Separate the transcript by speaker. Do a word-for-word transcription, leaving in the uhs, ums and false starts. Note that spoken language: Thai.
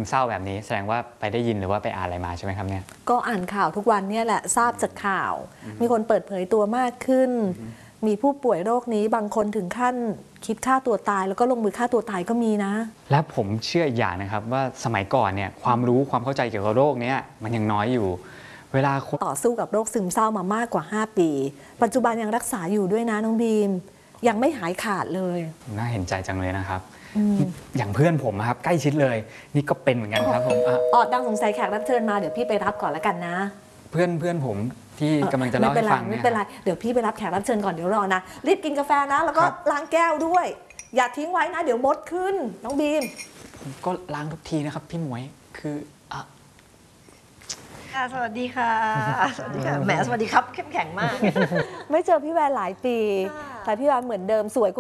Speaker 1: เศร้าแบบนี้แสดงว่าไปได้ยินหรือว่าไปอ่านอะไรมาใช่ไหมครับเนี่ย
Speaker 2: ก็อ่านข่าวทุกวันเนี่ยแหละทราบจากข่าวมีคนเปิดเผยตัวมากขึ้นมีผู้ป่วยโรคนี้บางคนถึงขั้นคิดฆ่าตัวตายแล้วก็ลงมือฆ่าตัวตายก็มีนะ
Speaker 1: และผมเชื่ออีกอย่างนะครับว่าสมัยก่อนเนี่ยความรู้ความเข้าใจเกี่ยวกับโรคนี้มันยังน้อยอยู่เวลา
Speaker 2: ต่อสู้กับโรคซึมเศร้ามามากกว่าห้าปีปัจจุบันยังรักษาอยู่ด้วยนะน้องบีมยังไม่หายขาดเลย
Speaker 1: น่าเห็นใจจังเลยนะครับอย่างเพื่อนผมครับใกล้ชิดเลยนี่ก็เป็นเหมือนกันครับผม
Speaker 2: ออดดังสงสัยแขกรับเชิญมาเดี๋ยวพี่ไปรับก่อนแล้วกันนะ
Speaker 1: เพื่อนเพื่อนผมที่กำลังจะเล่าให้ฟัง
Speaker 2: ไม่เป็นไรเดี๋ยวพี่ไปรับแขกรับเชิญก่อนเดี๋ยวรอนะรีบกินกาแฟนะแล้วก็ล้างแก้วด้วยอย่าทิ้งไว้นะเดี๋ยวมดขึ้นน้องบีม
Speaker 1: ผมก็ล้างทุกทีนะครับพี่หมวยคืออ่ะ
Speaker 3: สวัสดีค่ะสวัสดีค่ะแหมสวัสดีครับเข้มแข็งมาก
Speaker 2: ไม่เจอพี่แวนหลายปีแต่พี่แวนเหมือนเดิมสวย